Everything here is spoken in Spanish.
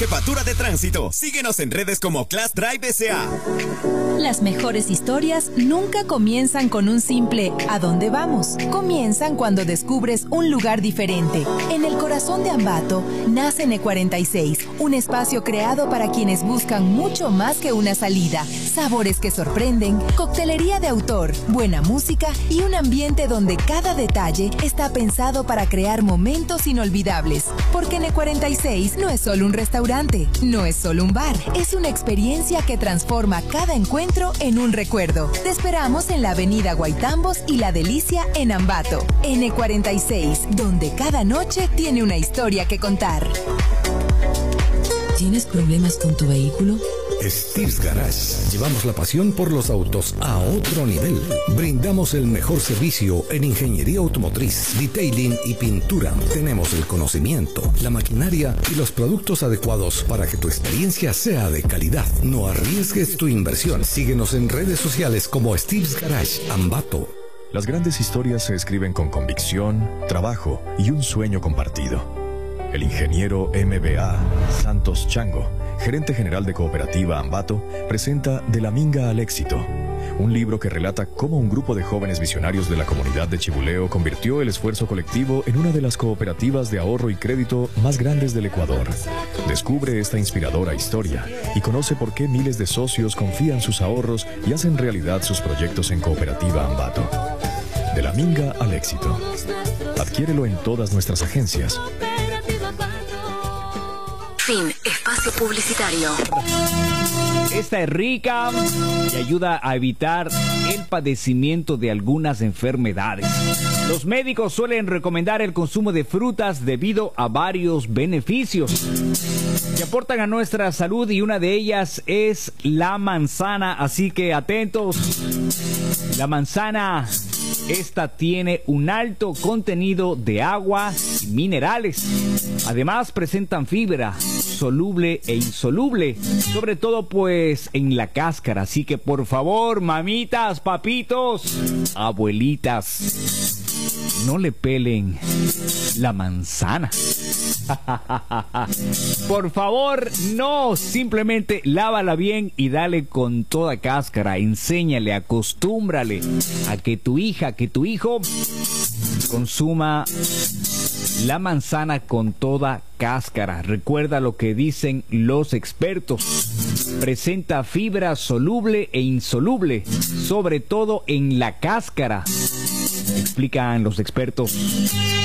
Jefatura de Tránsito. Síguenos en redes como Class Drive S.A. Las mejores historias nunca comienzan con un simple ¿a dónde vamos? Comienzan cuando descubres un lugar diferente. En el corazón de Ambato nace N46, un espacio creado para quienes buscan mucho más que una salida. Sabores que sorprenden, coctelería de autor, buena música y un ambiente donde cada detalle está pensado para crear momentos inolvidables. Porque N46 no es solo un restaurante, no es solo un bar, es una experiencia que transforma cada encuentro en un recuerdo. Te esperamos en la avenida Guaitambos y La Delicia en Ambato. N46, donde cada noche tiene una historia que contar. ¿Tienes problemas con tu vehículo? Steve's Garage. Llevamos la pasión por los autos a otro nivel. Brindamos el mejor servicio en ingeniería automotriz, detailing y pintura. Tenemos el conocimiento, la maquinaria y los productos adecuados para que tu experiencia sea de calidad. No arriesgues tu inversión. Síguenos en redes sociales como Steve's Garage Ambato. Las grandes historias se escriben con convicción, trabajo y un sueño compartido. El ingeniero MBA Santos Chango, gerente general de Cooperativa Ambato, presenta De la Minga al Éxito, un libro que relata cómo un grupo de jóvenes visionarios de la comunidad de Chibuleo convirtió el esfuerzo colectivo en una de las cooperativas de ahorro y crédito más grandes del Ecuador. Descubre esta inspiradora historia y conoce por qué miles de socios confían sus ahorros y hacen realidad sus proyectos en Cooperativa Ambato. De la Minga al Éxito. Adquiérelo en todas nuestras agencias. Fin. Espacio publicitario. Esta es rica y ayuda a evitar el padecimiento de algunas enfermedades. Los médicos suelen recomendar el consumo de frutas debido a varios beneficios que aportan a nuestra salud, y una de ellas es la manzana, así que atentos. La manzana, esta tiene un alto contenido de agua y minerales. Además presentan fibra soluble e insoluble, sobre todo pues en la cáscara. Así que por favor, mamitas, papitos, abuelitas, no le pelen la manzana. Por favor, no, simplemente lávala bien y dale con toda cáscara. Enséñale, acostúmbrale a que tu hija, que tu hijo consuma la manzana con toda cáscara. Recuerda lo que dicen los expertos. Presenta fibra soluble e insoluble, sobre todo en la cáscara, explican los expertos.